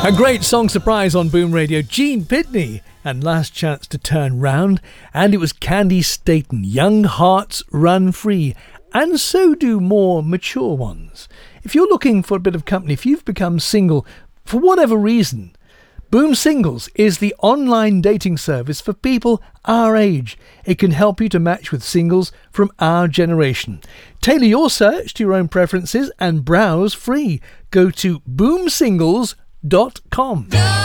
A great song surprise on Boom Radio. Gene Pitney and Last Chance to Turn Round. And it was Candy Staton. Young hearts run free. And so do more mature ones. If you're looking for a bit of company, if you've become single for whatever reason, Boom Singles is the online dating service for people our age. It can help you to match with singles from our generation. Tailor your search to your own preferences and browse free. Go to boomsingles.com.